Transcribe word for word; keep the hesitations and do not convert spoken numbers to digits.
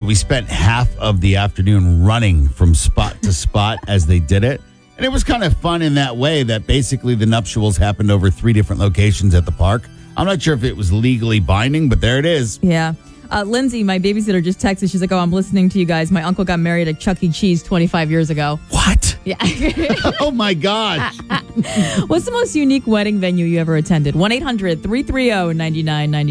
we spent half of the afternoon running from spot to spot as they did it. And it was kind of fun in that way that basically the nuptials happened over three different locations at the park. I'm not sure if it was legally binding, but there it is. Yeah. Uh, Lindsay, my babysitter, just texted. She's like, oh, I'm listening to you guys. My uncle got married at Chuck E. Cheese twenty-five years ago. What? Yeah. Oh, my gosh. What's the most unique wedding venue you ever attended? one eight hundred three three zero nine nine nine